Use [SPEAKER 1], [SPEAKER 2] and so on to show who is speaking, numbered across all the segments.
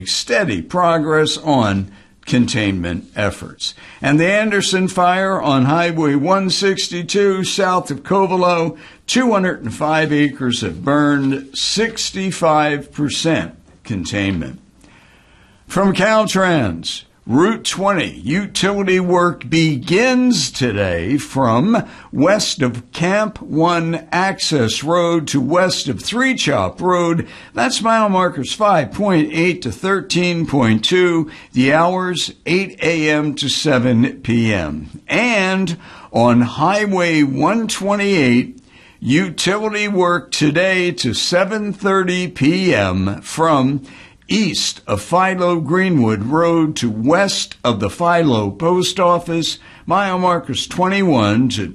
[SPEAKER 1] steady progress on containment efforts. And the Anderson fire on Highway 162 south of Covelo, 205 acres have burned, 65% containment. From Caltrans, Route 20 utility work begins today from west of Camp 1 Access Road to west of Three Chop Road. That's mile markers 5.8 to 13.2. The hours 8 a.m. to 7 p.m. And on Highway 128, utility work today to 7:30 p.m. from east of Philo Greenwood Road to west of the Philo Post Office, mile markers 21 to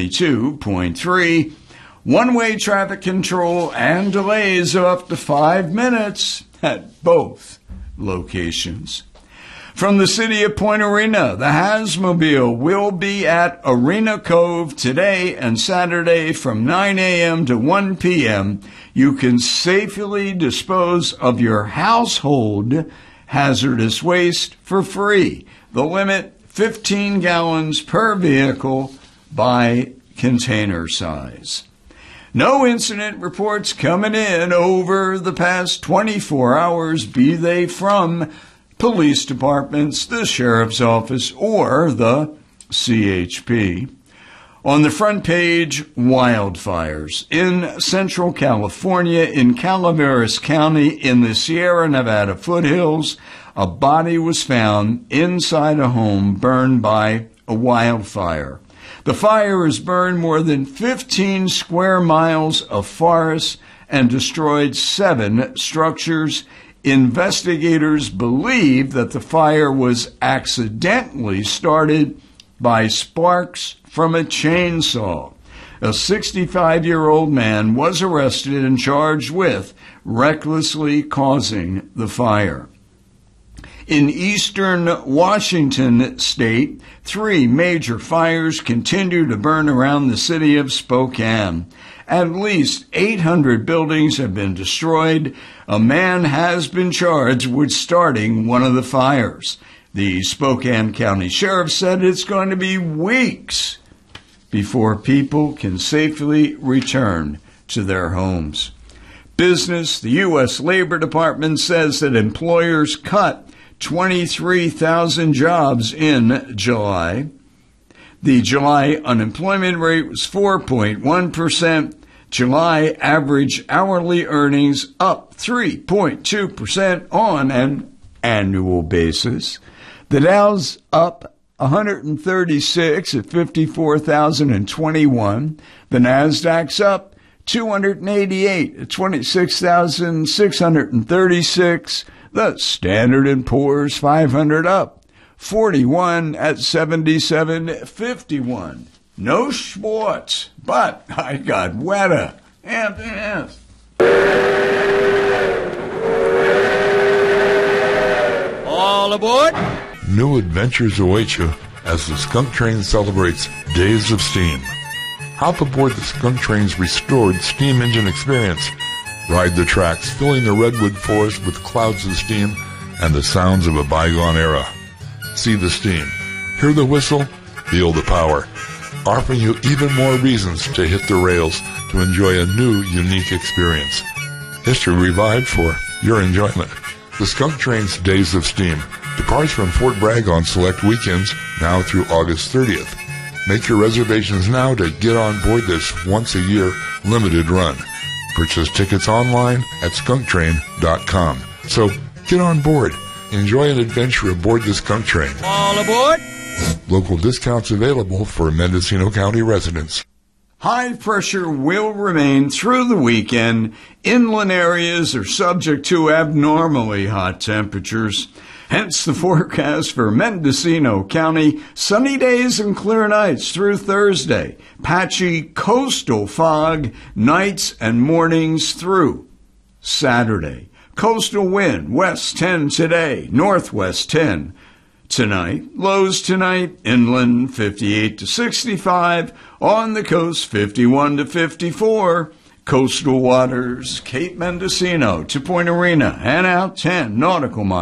[SPEAKER 1] 22.3. One-way traffic control and delays of up to 5 minutes at both locations. From the city of Point Arena, the Hazmobile will be at Arena Cove today and Saturday from 9 a.m. to 1 p.m. You can safely dispose of your household hazardous waste for free. The limit, 15 gallons per vehicle by container size. No incident reports coming in over the past 24 hours, be they from police departments, the sheriff's office, or the CHP. On the front page, wildfires. In Central California, in Calaveras County, in the Sierra Nevada foothills, a body was found inside a home burned by a wildfire. The fire has burned more than 15 square miles of forest and destroyed 7 structures. Investigators believe that the fire was accidentally started by sparks from a chainsaw. A 65-year-old man was arrested and charged with recklessly causing the fire. In eastern Washington state, 3 major fires continue to burn around the city of Spokane. At least 800 buildings have been destroyed. A man has been charged with starting one of the fires. The Spokane County Sheriff said it's going to be weeks before people can safely return to their homes. Business, the U.S. Labor Department says that employers cut 23,000 jobs in July. The July unemployment rate was 4.1%. July average hourly earnings up 3.2% on an annual basis. The Dow's up 136 at 54,021. The Nasdaq's up 288 at 26,636. The Standard & Poor's 500 up 41 at 77.51. No sports, but I got weather. Yes.
[SPEAKER 2] All aboard.
[SPEAKER 3] New adventures await you as the Skunk Train celebrates Days of Steam. Hop aboard the Skunk Train's restored steam engine experience. Ride the tracks, filling the redwood forest with clouds of steam and the sounds of a bygone era. See the steam, hear the whistle, feel the power, offering you even more reasons to hit the rails to enjoy a new, unique experience. History revived for your enjoyment. The Skunk Train's Days of Steam departs from Fort Bragg on select weekends now through August 30th. Make your reservations now to get on board this once-a-year limited run. Purchase tickets online at skunktrain.com. So get on board. Enjoy an adventure aboard the Skunk Train.
[SPEAKER 2] All aboard.
[SPEAKER 3] Local discounts available for Mendocino County residents.
[SPEAKER 1] High pressure will remain through the weekend. Inland areas are subject to abnormally hot temperatures. Hence the forecast for Mendocino County, sunny days and clear nights through Thursday. Patchy coastal fog, nights and mornings through Saturday. Coastal wind, west 10 today, northwest 10 tonight. Lows tonight, inland 58 to 65, on the coast 51 to 54. Coastal waters, Cape Mendocino to Point Arena, and out 10 nautical miles.